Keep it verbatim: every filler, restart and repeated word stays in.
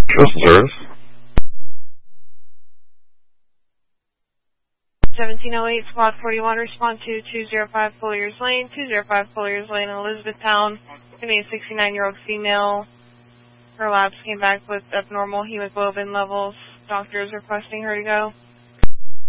Coastal Service. seventeen oh eight, Squad forty-one, respond to two oh five Fulliers Lane, two oh five Fulliers Lane in Elizabethtown. Gonna be a sixty-nine-year-old female. Her labs came back with abnormal hemoglobin levels. Doctor is requesting her to go.